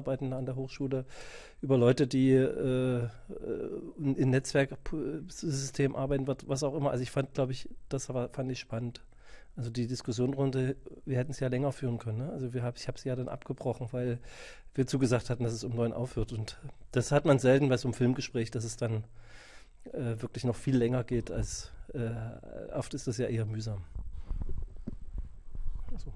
mitarbeiten an der Hochschule, über Leute, die in Netzwerksystemen arbeiten, was auch immer. Also ich fand, glaube ich, fand ich spannend. Also die Diskussionrunde, wir hätten es ja länger führen können. Ne? Also ich habe sie ja dann abgebrochen, weil wir zugesagt hatten, dass es um 9 aufhört. Und das hat man selten bei so einem Filmgespräch, dass es dann wirklich noch viel länger geht, als oft ist das ja eher mühsam. Achso.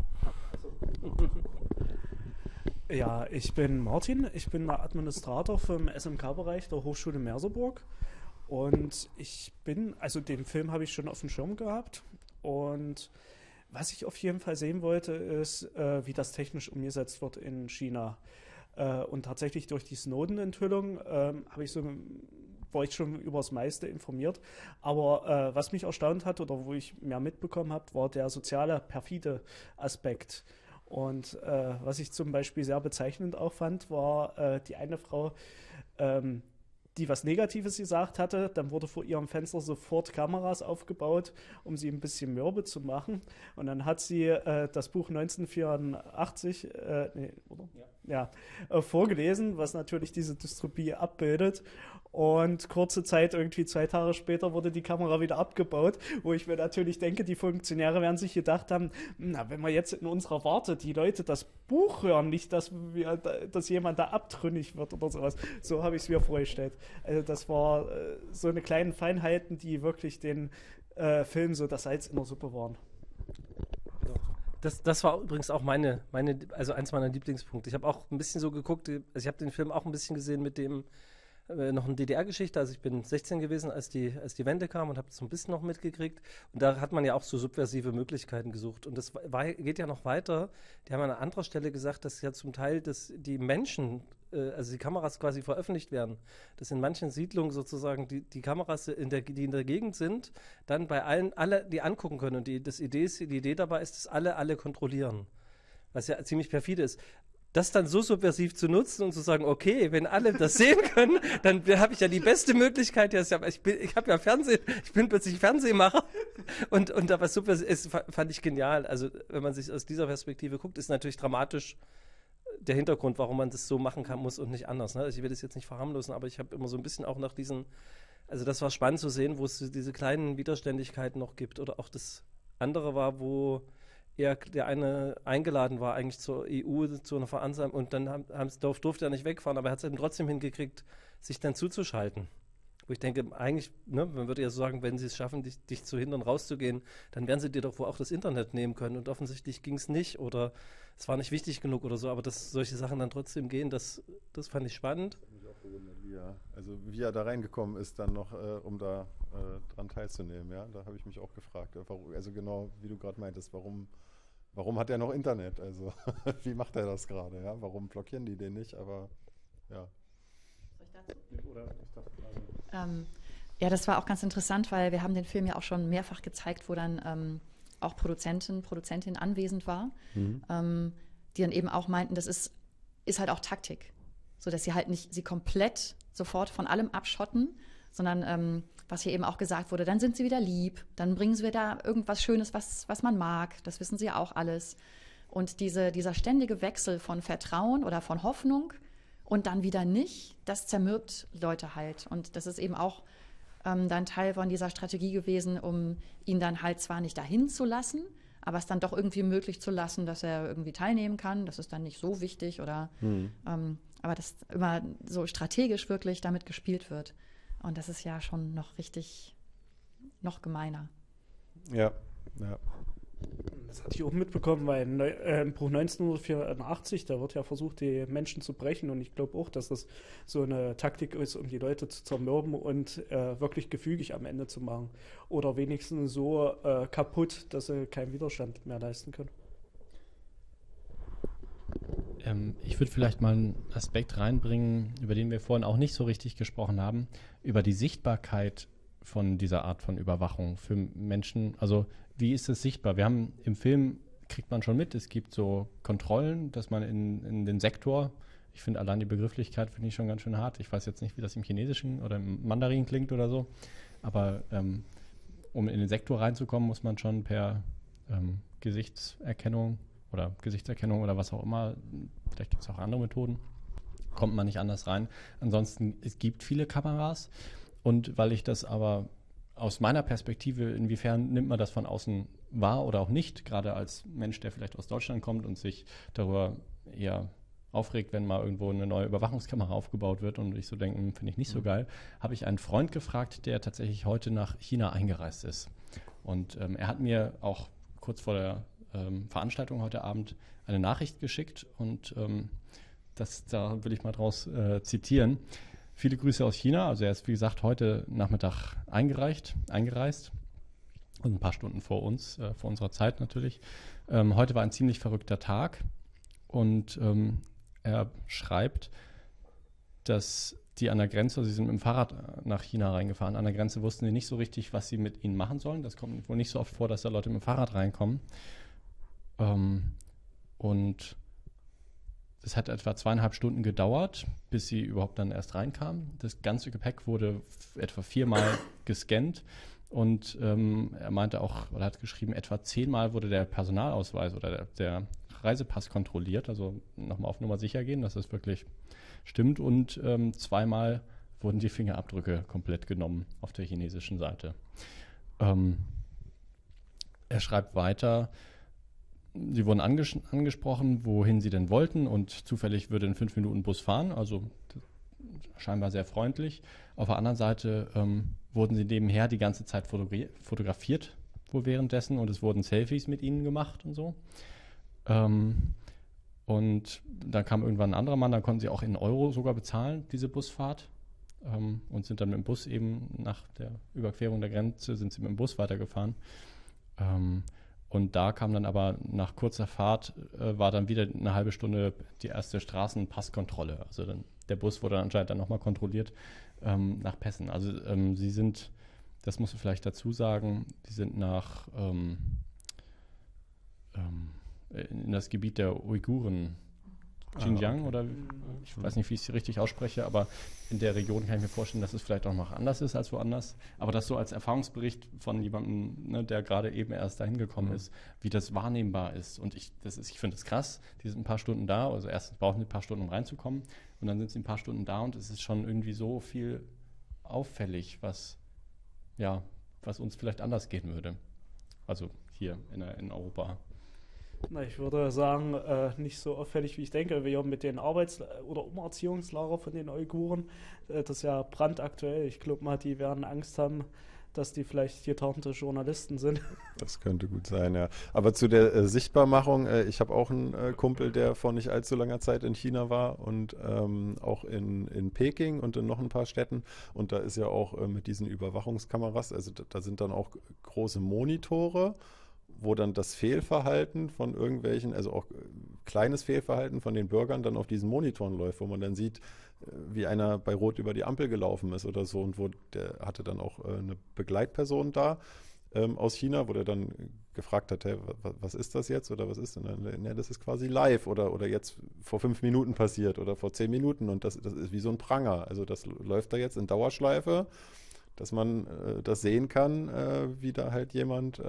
Ja, ich bin Martin, ich bin der Administrator vom SMK-Bereich der Hochschule Merseburg und den Film habe ich schon auf dem Schirm gehabt und was ich auf jeden Fall sehen wollte, ist, wie das technisch umgesetzt wird in China. Und tatsächlich durch die Snowden-Enthüllung war ich schon über das meiste informiert. Aber was mich erstaunt hat oder wo ich mehr mitbekommen habe, war der soziale, perfide Aspekt. Und was ich zum Beispiel sehr bezeichnend auch fand, war die eine Frau, die was Negatives gesagt hatte. Dann wurde vor ihrem Fenster sofort Kameras aufgebaut, um sie ein bisschen mürbe zu machen. Und dann hat sie das Buch 1984 vorgelesen, was natürlich diese Dystopie abbildet. Und kurze Zeit, irgendwie 2 Tage später, wurde die Kamera wieder abgebaut, wo ich mir natürlich denke, die Funktionäre werden sich gedacht haben, na, wenn wir jetzt in unserer Warte die Leute das Buch hören, nicht, dass jemand da abtrünnig wird oder sowas. So habe ich es mir vorgestellt. Also das war so eine kleine Feinheiten, die wirklich den Film so das Salz in der Suppe waren. Das war übrigens auch also eins meiner Lieblingspunkte. Ich habe auch ein bisschen so geguckt, also ich habe den Film auch ein bisschen gesehen mit dem noch eine DDR-Geschichte. Also ich bin 16 gewesen, als die Wende kam und habe so ein bisschen noch mitgekriegt. Und da hat man ja auch so subversive Möglichkeiten gesucht. Und das geht ja noch weiter. Die haben an einer anderen Stelle gesagt, dass ja zum Teil die Menschen, also die Kameras quasi veröffentlicht werden. Dass in manchen Siedlungen sozusagen die Kameras, die in der Gegend sind, dann bei alle die angucken können. Und die Idee dabei ist, dass alle kontrollieren. Was ja ziemlich perfide ist. Das dann so subversiv zu nutzen und zu sagen, okay, wenn alle das sehen können, dann habe ich ja die beste Möglichkeit. Ich habe ja Fernsehen, ich bin plötzlich Fernsehmacher. Und da was subversiv fand ich genial. Also wenn man sich aus dieser Perspektive guckt, ist natürlich dramatisch der Hintergrund, warum man das so machen muss und nicht anders. Ne? Also ich will das jetzt nicht verharmlosen, aber ich habe immer so ein bisschen auch nach also das war spannend zu sehen, wo es diese kleinen Widerständigkeiten noch gibt. Oder auch das andere war, wo der eine eingeladen war eigentlich zur EU, zu einer Veranstaltung und dann durfte er nicht wegfahren, aber er hat es eben trotzdem hingekriegt, sich dann zuzuschalten. Wo ich denke, eigentlich, ne, man würde ja so sagen, wenn sie es schaffen, dich zu hindern, rauszugehen, dann werden sie dir doch wohl auch das Internet nehmen können und offensichtlich ging es nicht oder es war nicht wichtig genug oder so, aber dass solche Sachen dann trotzdem gehen, das fand ich spannend. Ich mich auch gewundert, wie er da reingekommen ist, dann noch, um da dran teilzunehmen, ja, da habe ich mich auch gefragt, also genau, wie du gerade meintest, warum hat er noch Internet, also wie macht er das gerade, ja, warum blockieren die den nicht, aber ja. Soll ich dazu? Oder ich dachte, ja, das war auch ganz interessant, weil wir haben den Film ja auch schon mehrfach gezeigt, wo dann auch Produzentin anwesend war, die dann eben auch meinten, das ist halt auch Taktik, so dass sie halt nicht sie komplett sofort von allem abschotten, sondern was hier eben auch gesagt wurde, dann sind sie wieder lieb, dann bringen sie wieder irgendwas Schönes, was man mag, das wissen sie ja auch alles. Und dieser ständige Wechsel von Vertrauen oder von Hoffnung und dann wieder nicht, das zermürbt Leute halt. Und das ist eben auch dann Teil von dieser Strategie gewesen, um ihn dann halt zwar nicht dahin zu lassen, aber es dann doch irgendwie möglich zu lassen, dass er irgendwie teilnehmen kann. Das ist dann nicht so wichtig oder aber dass immer so strategisch wirklich damit gespielt wird. Und das ist ja schon noch gemeiner. Ja. Das hatte ich auch mitbekommen, weil im Buch 1984, da wird ja versucht, die Menschen zu brechen. Und ich glaube auch, dass das so eine Taktik ist, um die Leute zu zermürben und wirklich gefügig am Ende zu machen. Oder wenigstens so kaputt, dass sie keinen Widerstand mehr leisten können. Ich würde vielleicht mal einen Aspekt reinbringen, über den wir vorhin auch nicht so richtig gesprochen haben, über die Sichtbarkeit von dieser Art von Überwachung für Menschen. Also wie ist es sichtbar? Wir haben im Film, kriegt man schon mit, es gibt so Kontrollen, dass man in den Sektor, ich finde allein die Begrifflichkeit finde ich schon ganz schön hart. Ich weiß jetzt nicht, wie das im Chinesischen oder im Mandarin klingt oder so, aber um in den Sektor reinzukommen, muss man schon per Gesichtserkennung oder was auch immer, vielleicht gibt es auch andere Methoden, kommt man nicht anders rein. Ansonsten, es gibt viele Kameras und weil ich das aber aus meiner Perspektive, inwiefern nimmt man das von außen wahr oder auch nicht, gerade als Mensch, der vielleicht aus Deutschland kommt und sich darüber eher aufregt, wenn mal irgendwo eine neue Überwachungskamera aufgebaut wird und ich so denke, finde ich nicht so geil, habe ich einen Freund gefragt, der tatsächlich heute nach China eingereist ist. Und er hat mir auch kurz vor der Veranstaltung heute Abend eine Nachricht geschickt und da will ich mal draus zitieren. Viele Grüße aus China, also er ist wie gesagt heute Nachmittag eingereist und ein paar Stunden vor uns, vor unserer Zeit natürlich. Heute war ein ziemlich verrückter Tag und er schreibt, dass die an der Grenze, also sie sind mit dem Fahrrad nach China reingefahren, an der Grenze wussten sie nicht so richtig, was sie mit ihnen machen sollen. Das kommt wohl nicht so oft vor, dass da Leute mit dem Fahrrad reinkommen. Und es hat etwa 2,5 Stunden gedauert, bis sie überhaupt dann erst reinkamen. Das ganze Gepäck wurde etwa 4-mal gescannt und er meinte auch, oder hat geschrieben, etwa 10-mal wurde der Personalausweis oder der Reisepass kontrolliert, also nochmal auf Nummer sicher gehen, dass das wirklich stimmt und 2-mal wurden die Fingerabdrücke komplett genommen auf der chinesischen Seite. Er schreibt weiter, sie wurden angesprochen, wohin sie denn wollten und zufällig würde in 5 Minuten Bus fahren, also scheinbar sehr freundlich. Auf der anderen Seite wurden sie nebenher die ganze Zeit fotografiert, wohl währenddessen, und es wurden Selfies mit ihnen gemacht und so. Und dann kam irgendwann ein anderer Mann, dann konnten sie auch in Euro sogar bezahlen, diese Busfahrt, und sind dann mit dem Bus eben nach der Überquerung der Grenze, sind sie mit dem Bus weitergefahren. Und da kam dann aber nach kurzer Fahrt, war dann wieder eine halbe Stunde die erste Straßenpasskontrolle. Also dann, der Bus wurde anscheinend dann nochmal kontrolliert nach Pässen. Also sie sind, das muss ich vielleicht dazu sagen, die sind nach in das Gebiet der Uiguren, Xinjiang, oder ich weiß nicht, wie ich es richtig ausspreche, aber in der Region kann ich mir vorstellen, dass es vielleicht auch noch anders ist als woanders. Aber das so als Erfahrungsbericht von jemandem, ne, der gerade eben erst dahin gekommen ist, wie das wahrnehmbar ist. Und ich finde es krass, die sind ein paar Stunden da, also erstens brauchen die ein paar Stunden, um reinzukommen, und dann sind sie ein paar Stunden da und es ist schon irgendwie so viel auffällig, was uns vielleicht anders gehen würde. Also hier in Europa. Na, ich würde sagen, nicht so auffällig, wie ich denke. Wir haben mit den oder Umerziehungslager von den Uiguren, das ist ja brandaktuell. Ich glaube mal, die werden Angst haben, dass die vielleicht getarnte Journalisten sind. Das könnte gut sein, ja. Aber zu der Sichtbarmachung, ich habe auch einen Kumpel, der vor nicht allzu langer Zeit in China war und auch in Peking und in noch ein paar Städten. Und da ist ja auch mit diesen Überwachungskameras, also da sind dann auch große Monitore, wo dann das Fehlverhalten von irgendwelchen, also auch kleines Fehlverhalten von den Bürgern dann auf diesen Monitoren läuft, wo man dann sieht, wie einer bei Rot über die Ampel gelaufen ist oder so, und der hatte dann auch eine Begleitperson da aus China, wo der dann gefragt hat, hey, was ist das jetzt oder was ist denn? Ja, das ist quasi live oder jetzt vor 5 Minuten passiert oder vor 10 Minuten, und das ist wie so ein Pranger. Also das läuft da jetzt in Dauerschleife, dass man das sehen kann, wie da halt jemand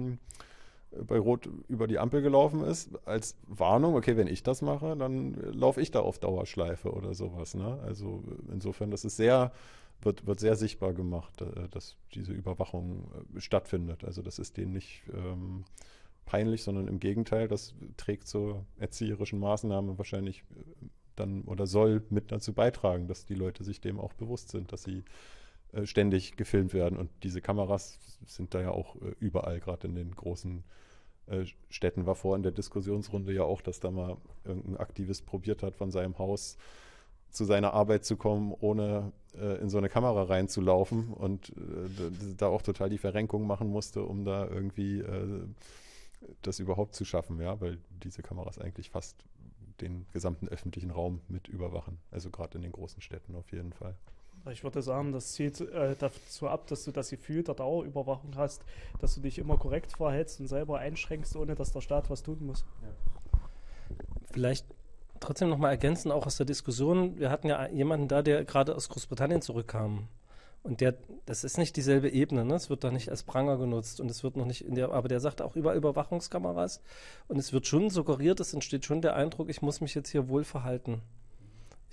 bei Rot über die Ampel gelaufen ist, als Warnung, okay, wenn ich das mache, dann laufe ich da auf Dauerschleife oder sowas. Ne? Also insofern, das ist wird sehr sichtbar gemacht, dass diese Überwachung stattfindet. Also das ist denen nicht peinlich, sondern im Gegenteil, das trägt zur erzieherischen Maßnahme wahrscheinlich dann oder soll mit dazu beitragen, dass die Leute sich dem auch bewusst sind, dass sie ständig gefilmt werden. Und diese Kameras sind da ja auch überall, gerade in den großen Städten. War vor in der Diskussionsrunde ja auch, dass da mal irgendein Aktivist probiert hat, von seinem Haus zu seiner Arbeit zu kommen, ohne in so eine Kamera reinzulaufen, und da auch total die Verrenkung machen musste, um da irgendwie das überhaupt zu schaffen, ja, weil diese Kameras eigentlich fast den gesamten öffentlichen Raum mit überwachen. Also gerade in den großen Städten auf jeden Fall. Ich würde sagen, das zielt dazu ab, dass du das Gefühl der Dauerüberwachung hast, dass du dich immer korrekt verhältst und selber einschränkst, ohne dass der Staat was tun muss. Ja. Vielleicht trotzdem nochmal ergänzen, auch aus der Diskussion. Wir hatten ja jemanden da, der gerade aus Großbritannien zurückkam. Und das ist nicht dieselbe Ebene, ne? Es wird da nicht als Pranger genutzt und es wird noch nicht aber der sagt auch über Überwachungskameras, und es wird schon suggeriert, es entsteht schon der Eindruck, ich muss mich jetzt hier wohl verhalten.